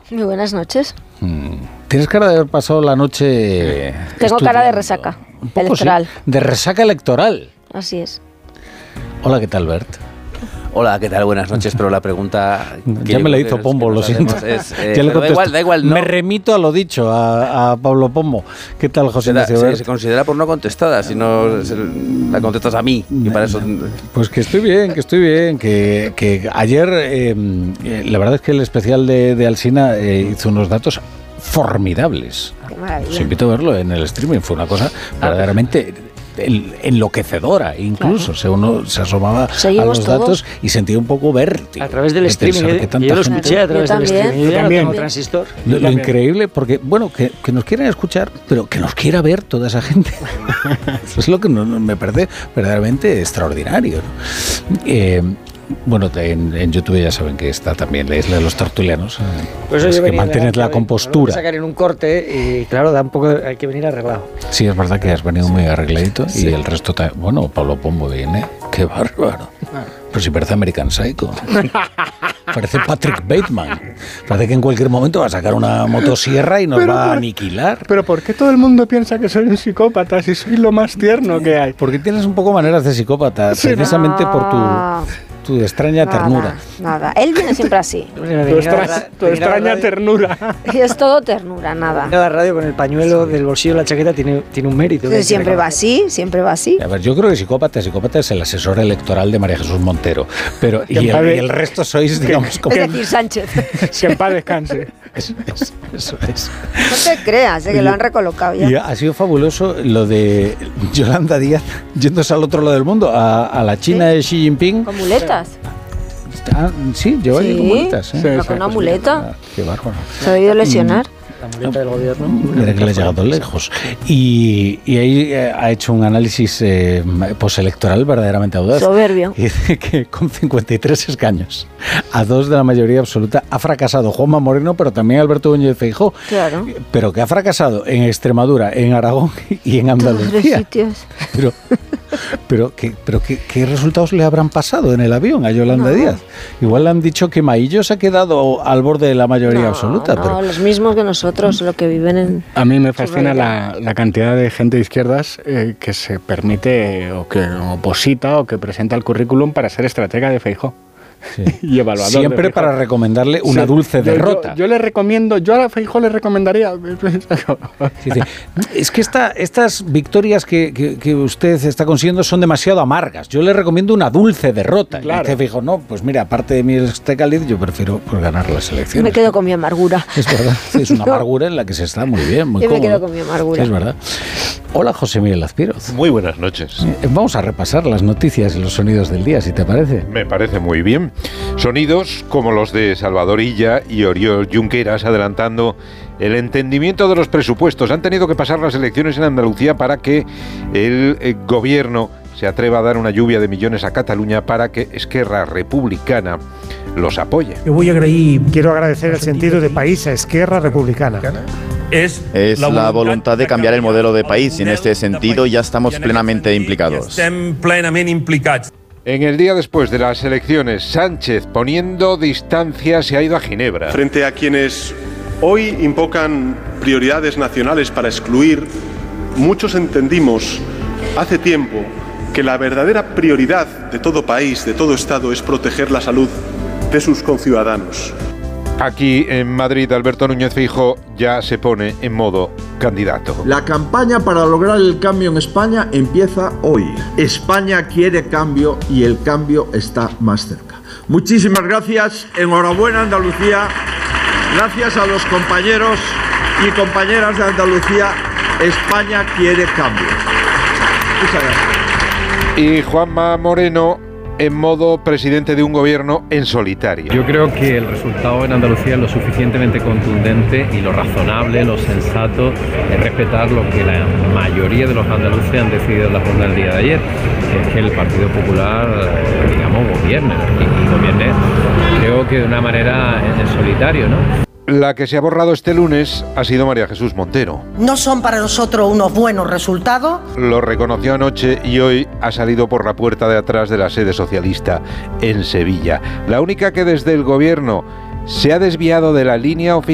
Muy buenas noches. Tienes cara de haber pasado la noche... Tengo cara de resaca electoral. Sí, de resaca electoral. Así es. Hola, ¿qué tal, Bert? Hola, ¿qué tal? Buenas noches, pero la pregunta... Ya me la hizo Pombo, lo siento. Ya le da igual, ¿no? Me remito a lo dicho, a Pablo Pombo. ¿Qué tal, José Ignacio? Se considera por no contestada, si no la contestas a mí, y para eso... Pues que estoy bien, que ayer, la verdad es que el especial de Alsina hizo unos datos formidables. Qué maravilla. Os invito a verlo en el streaming, fue una cosa verdaderamente... enloquecedora incluso. Claro. Uno se asomaba a los datos y sentía un poco vértigo a través del streaming. Yo lo escuché a través del streaming. Yo también tengo transistor. Lo increíble, porque bueno, que nos quieren escuchar, pero que nos quiera ver toda esa gente. Eso es lo que me parece verdaderamente extraordinario, ¿no? Bueno, en YouTube ya saben que está también la isla de los tertulianos. Pues es que mantened la compostura. Sacar en un corte y claro, hay que venir arreglado. Sí, es verdad que has venido muy arregladito y el resto también. Bueno, Pablo Pombo viene. Qué bárbaro. Pero si parece American Psycho. Parece Patrick Bateman. Parece que en cualquier momento va a sacar una motosierra y nos va a aniquilar. Pero ¿por qué todo el mundo piensa que soy un psicópata si soy lo más tierno que hay? Porque tienes un poco maneras de psicópata, precisamente por tu extraña ternura. Nada, él viene siempre así. Tu extraña ternura. Y es todo ternura, nada. La radio con el pañuelo del bolsillo de la chaqueta tiene un mérito. Siempre va así. A ver, yo creo que psicópata es el asesor electoral de María Jesús Montero. Pero y el resto sois, digamos, como... Es decir, Sánchez. Que en paz descanse. Eso es. No te creas, que lo han recolocado ya. Y ha sido fabuloso lo de Yolanda Díaz yéndose al otro lado del mundo, a la China de Xi Jinping. Con muletas. Sí, lleva allí con muletas. Con una muleta. Qué bárbaro. Se ha debido lesionar. La muleta del gobierno. Mira que le ha llegado lejos. Y ahí ha hecho un análisis postelectoral verdaderamente audaz. Soberbio. Y dice que con 53 escaños, a 2 de la mayoría absoluta, ha fracasado Juanma Moreno, pero también Alberto Núñez Feijóo. Claro. Pero que ha fracasado en Extremadura, en Aragón y en Andalucía. Todos los sitios. Pero ¿qué resultados le habrán pasado en el avión a Yolanda Díaz? Igual le han dicho que Maillo se ha quedado al borde de la mayoría absoluta. No, los mismos que nosotros, lo que viven en... A mí me fascina la cantidad de gente de izquierdas que se permite o que oposita o que presenta el currículum para ser estratega de Feijóo. Sí. Y evaluador. Siempre para recomendarle una dulce derrota. Yo le recomiendo, yo a Feijóo le recomendaría. Sí. Es que estas victorias que usted está consiguiendo son demasiado amargas. Yo le recomiendo una dulce derrota. Claro. Y usted Feijóo, no, pues mira, aparte de mi Cádiz, yo prefiero ganar las elecciones. Me quedo con mi amargura. Es verdad, es una amargura en la que se está muy bien, muy cómodo. Yo me quedo con mi amargura. Es verdad. Hola, José Miguel Azpiroz. Muy buenas noches. Vamos a repasar las noticias y los sonidos del día, si te parece. Me parece muy bien. Sonidos como los de Salvador Illa y Oriol Junqueras adelantando el entendimiento de los presupuestos. Han tenido que pasar las elecciones en Andalucía para que el gobierno se atreva a dar una lluvia de millones a Cataluña para que Esquerra Republicana los apoye. Quiero agradecer el sentido de país a Esquerra Republicana. Es la voluntad de cambiar el modelo de país y en este sentido ya estamos plenamente implicados. En el día después de las elecciones, Sánchez, poniendo distancia, se ha ido a Ginebra. Frente a quienes hoy invocan prioridades nacionales para excluir, muchos entendimos hace tiempo que la verdadera prioridad de todo país, de todo Estado, es proteger la salud de sus conciudadanos. Aquí en Madrid, Alberto Núñez Feijóo ya se pone en modo candidato. La campaña para lograr el cambio en España empieza hoy. España quiere cambio y el cambio está más cerca. Muchísimas gracias, enhorabuena Andalucía, gracias a los compañeros y compañeras de Andalucía, España quiere cambio. Muchas gracias. Y Juanma Moreno en modo presidente de un gobierno en solitario. Yo creo que el resultado en Andalucía es lo suficientemente contundente y lo razonable, lo sensato es respetar lo que la mayoría de los andaluces han decidido en la jornada del día de ayer, que es que el Partido Popular, gobierne y gobierne, creo que de una manera en solitario, ¿no? La que se ha borrado este lunes ha sido María Jesús Montero. No son para nosotros unos buenos resultados. Lo reconoció anoche y hoy ha salido por la puerta de atrás de la sede socialista en Sevilla. La única que desde el gobierno se ha desviado de la línea oficial